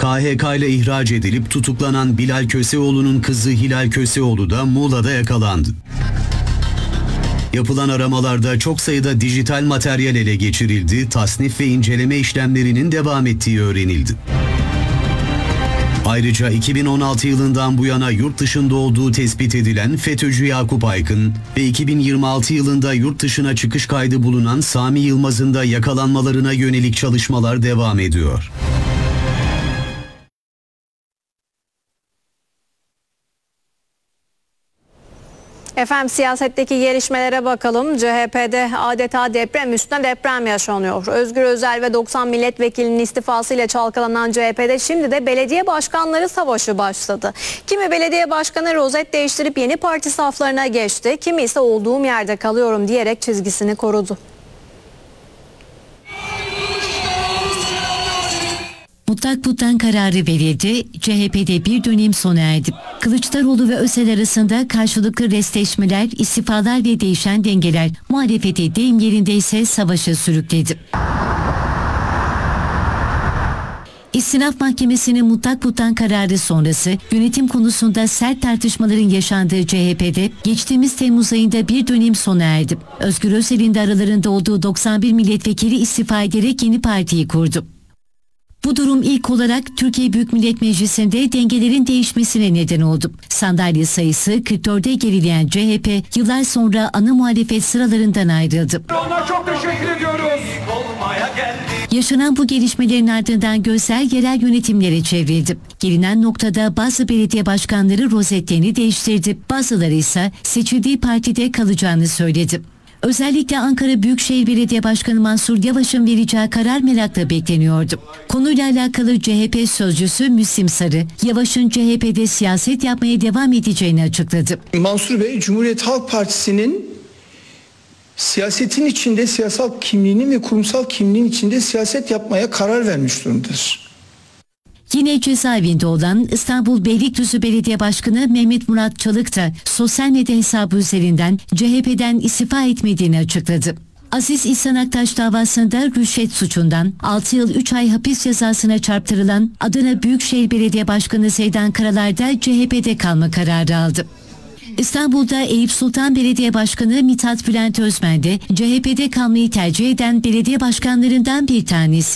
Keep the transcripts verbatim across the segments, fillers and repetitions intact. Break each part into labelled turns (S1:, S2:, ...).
S1: K H K ile ihraç edilip tutuklanan Bilal Köseoğlu'nun kızı Hilal Köseoğlu da Muğla'da yakalandı. Yapılan aramalarda çok sayıda dijital materyal ele geçirildi, tasnif ve inceleme işlemlerinin devam ettiği öğrenildi. Ayrıca iki bin on altı yılından bu yana yurt dışında olduğu tespit edilen FETÖ'cü Yakup Aykın ve iki bin yirmi altı yılında yurt dışına çıkış kaydı bulunan Sami Yılmaz'ın da yakalanmalarına yönelik çalışmalar devam ediyor.
S2: Efendim siyasetteki gelişmelere bakalım. C H P'de adeta deprem üstüne deprem yaşanıyor. Özgür Özel ve doksan milletvekilinin istifasıyla çalkalanan C H P'de şimdi de belediye başkanları savaşı başladı. Kimi belediye başkanı rozet değiştirip yeni parti saflarına geçti. Kimi ise olduğum yerde kalıyorum diyerek çizgisini korudu.
S3: Mutlak buttan kararı verildi, C H P'de bir dönem sona erdi. Kılıçdaroğlu ve Özel arasında karşılıklı restleşmeler, istifalar ve değişen dengeler muhalefeti deyim yerindeyse savaşa sürükledi. İstinaf Mahkemesi'nin mutlak buttan kararı sonrası yönetim konusunda sert tartışmaların yaşandığı C H P'de geçtiğimiz Temmuz ayında bir dönem sona erdi. Özgür Özel'in de aralarında olduğu doksan bir milletvekili istifa ederek yeni partiyi kurdu. Bu durum ilk olarak Türkiye Büyük Millet Meclisi'nde dengelerin değişmesine neden oldu. Sandalye sayısı kırk dörde gerileyen C H P yıllar sonra ana muhalefet sıralarından ayrıldı.
S4: Ona çok teşekkür ediyoruz.
S3: Yaşanan bu gelişmelerin ardından gözler yerel yönetimlere çevrildi. Gelinen noktada bazı belediye başkanları rozetlerini değiştirdi. Bazıları ise seçildiği partide kalacağını söyledi. Özellikle Ankara Büyükşehir Belediye Başkanı Mansur Yavaş'ın vereceği karar merakla bekleniyordu. Konuyla alakalı C H P sözcüsü Müslim Sarı, Yavaş'ın C H P'de siyaset yapmaya devam edeceğini açıkladı.
S5: Mansur Bey, Cumhuriyet Halk Partisi'nin siyasetin içinde, siyasal kimliğinin ve kurumsal kimliğin içinde siyaset yapmaya karar vermiş durumdadır.
S3: Yine cezaevinde olan İstanbul Beylikdüzü Belediye Başkanı Mehmet Murat Çalık da sosyal medya hesabı üzerinden C H P'den istifa etmediğini açıkladı. Aziz İhsan Aktaş davasında rüşvet suçundan altı yıl üç ay hapis cezasına çarptırılan Adana Büyükşehir Belediye Başkanı Zeydan Karalar da C H P'de kalma kararı aldı. İstanbul'da Eyüp Sultan Belediye Başkanı Mithat Bülent Özmen de C H P'de kalmayı tercih eden belediye başkanlarından bir tanesi.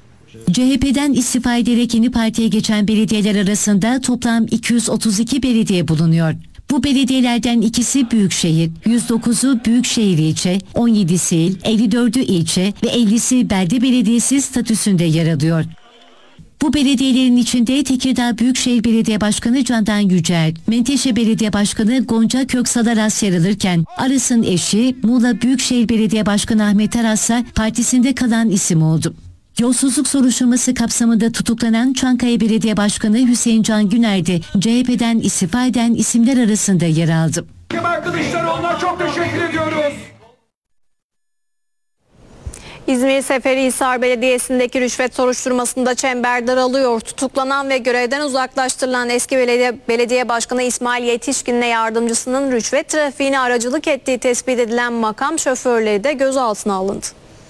S3: C H P'den istifa ederek yeni partiye geçen belediyeler arasında toplam iki yüz otuz iki belediye bulunuyor. Bu belediyelerden ikisi büyükşehir, yüz dokuzu büyükşehir ilçe, on yedisi il, elli dördü ilçe ve ellisi belde belediyesi statüsünde yer alıyor. Bu belediyelerin içinde Tekirdağ Büyükşehir Belediye Başkanı Candan Yücel, Menteşe Belediye Başkanı Gonca Köksal-Aras yer alırken Aras'ın eşi Muğla Büyükşehir Belediye Başkanı Ahmet Aras partisinde kalan isim oldu. Yolsuzluk soruşturması kapsamında tutuklanan Çankaya Belediye Başkanı Hüseyin Can Güner de C H P'den istifa eden isimler arasında yer aldı.
S4: Kemal Kılıçdaroğlu'na çok teşekkür ediyoruz.
S2: İzmir Seferihisar Belediyesi'ndeki rüşvet soruşturmasında çember daralıyor. Tutuklanan ve görevden uzaklaştırılan eski belediye, belediye başkanı İsmail Yetişkin'le yardımcısının rüşvet trafiğine aracılık ettiği tespit edilen makam şoförleri de gözaltına alındı.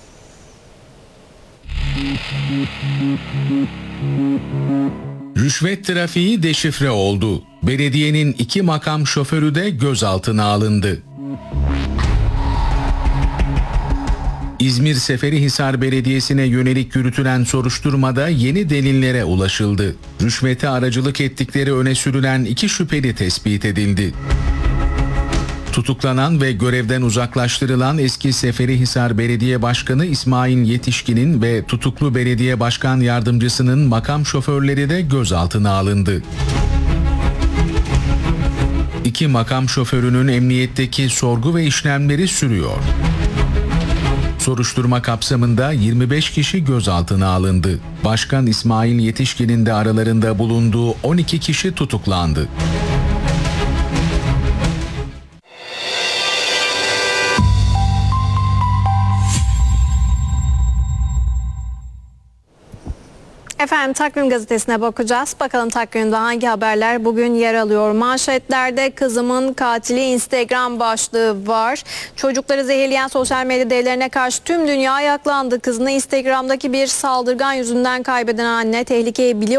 S6: Rüşvet trafiği deşifre oldu. Belediyenin iki makam şoförü de gözaltına alındı. İzmir Seferihisar Belediyesi'ne yönelik yürütülen soruşturmada yeni delillere ulaşıldı. Rüşvete aracılık ettikleri öne sürülen iki şüpheli tespit edildi. Tutuklanan ve görevden uzaklaştırılan eski Seferihisar Belediye Başkanı İsmail Yetişkin'in ve tutuklu belediye başkan yardımcısının makam şoförleri de gözaltına alındı. İki makam şoförünün emniyetteki sorgu ve işlemleri sürüyor. Soruşturma kapsamında yirmi beş kişi gözaltına alındı. Başkan İsmail Yetişkin'in de aralarında bulunduğu on iki kişi tutuklandı.
S2: Efendim Takvim Gazetesi'ne bakacağız. Bakalım takvimde hangi haberler bugün yer alıyor. Manşetlerde kızımın katili Instagram başlığı var. Çocukları zehirleyen sosyal medya devlerine karşı tüm dünya ayaklandı. Kızını Instagram'daki bir saldırgan yüzünden kaybeden anne tehlikeyi biliyor.